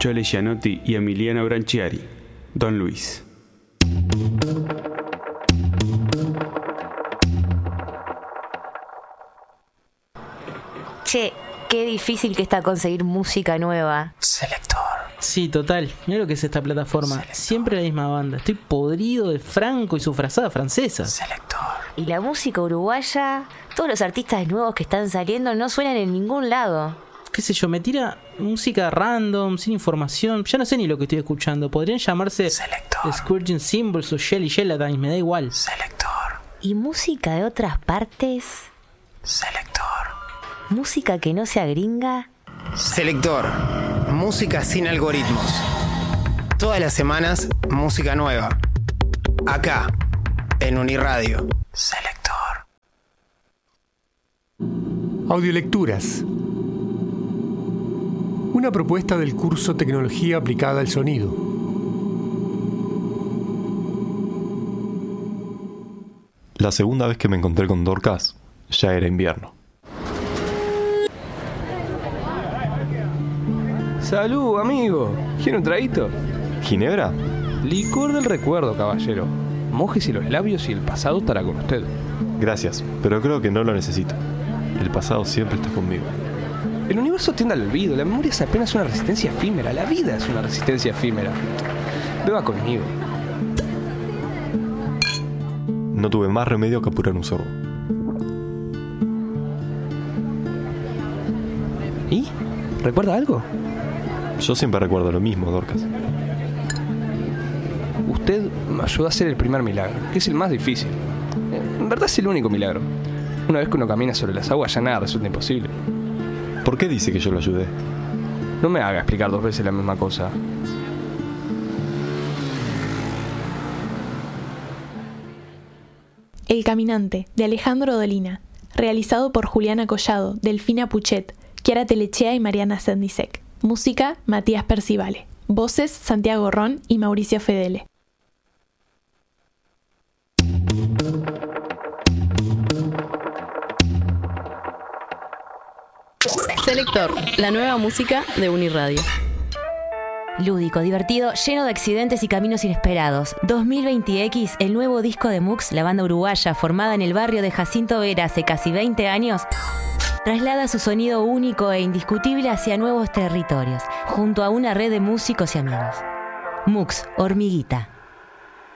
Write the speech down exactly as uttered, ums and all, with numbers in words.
Chole Gianotti y Emiliano Branchiari. Don Luis. Che, qué difícil que está conseguir música nueva. Selector. Sí, total. Mira lo que es esta plataforma. Selector. Siempre la misma banda. Estoy podrido de Franco y su frazada francesa. Selector. Y la música uruguaya, todos los artistas nuevos que están saliendo no suenan en ningún lado. Qué sé yo, me tira música random, sin información. Ya no sé ni lo que estoy escuchando. Podrían llamarse Selector. Scourging Symbols o Shelly Gelatines, me da igual. Selector. ¿Y música de otras partes? Selector. ¿Música que no sea gringa? Selector. Música sin algoritmos. Todas las semanas, música nueva. Acá, en Uniradio. Selector. Audiolecturas. Una propuesta del curso Tecnología Aplicada al Sonido. La segunda vez que me encontré con Dorcas, ya era invierno. Salud, amigo. ¿Quiere un traguito? ¿Ginebra? Licor del recuerdo, caballero. Mójese los labios y el pasado estará con usted. Gracias, pero creo que no lo necesito. El pasado siempre está conmigo. El universo tiende al olvido. La memoria es apenas una resistencia efímera. La vida es una resistencia efímera. Beba conmigo. No tuve más remedio que apurar un sorbo. ¿Y? ¿Recuerda algo? Yo siempre recuerdo lo mismo, Dorcas. Usted me ayudó a hacer el primer milagro, que es el más difícil. En verdad es el único milagro. Una vez que uno camina sobre las aguas ya nada resulta imposible. ¿Por qué dice que yo lo ayudé? No me haga explicar dos veces la misma cosa. El Caminante, de Alejandro Dolina, realizado por Juliana Collado, Delfina Puchet, Chiara Telechea y Mariana Sendisek. Música, Matías Percivale. Voces, Santiago Ron y Mauricio Fedele. Selector, la nueva música de Uniradio. Lúdico, divertido, lleno de accidentes y caminos inesperados. dos mil veinte X, el nuevo disco de Mux, la banda uruguaya formada en el barrio de Jacinto Vera hace casi veinte años, traslada su sonido único e indiscutible hacia nuevos territorios, junto a una red de músicos y amigos. Mux, Hormiguita.